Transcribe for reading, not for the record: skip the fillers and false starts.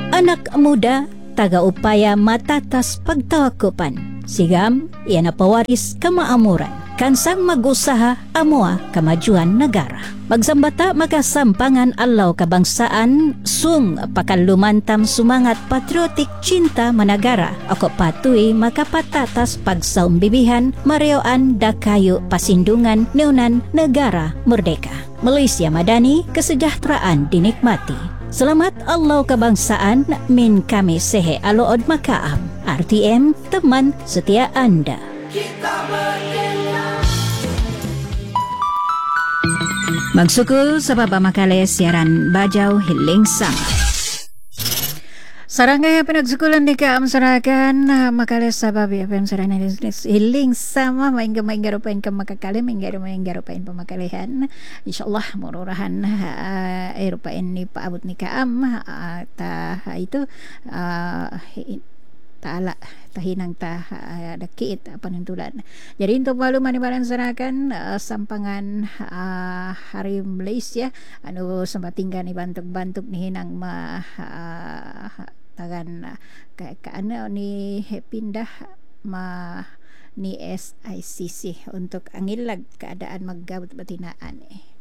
Anak muda taga upaya matatas pagtawakupan. Sigam, iyan na pawaris kamaamuran. Kansang mag-usaha amua kamajuan negara. Magsambata magasampangan alaw kabangsaan sung pakalumantam sumangat patriotik cinta managara. Ako patuy makapatatas pagsaumbibihan marioan dakayo pasindungan neunan negara merdeka. Malaysia Madani, kesejahteraan dinikmati. Selamat Allah kebangsaan min kami sehe alood makaam. RTM, teman setia Anda. Magsukul sa papamakali siaran Bajaw Hiling Sama. Sarangay pinagsukulan ni Kaam Sarakan makali sa babi FM Sarana Hiling Sama maingga rupain ka makakali maingga rupain pamakalihan insyaallah mururahan rupain ni paabot ni Kaam itu taala tahinang dakit panuntulan. Jadi untuk balu manibaran sarakan sampangan hari Malaysia anu sembatinggan ni bantuk-bantuk ni hinang tagan kaano ni pindah ni SICC untuk angilag keadaan maggabut batinaan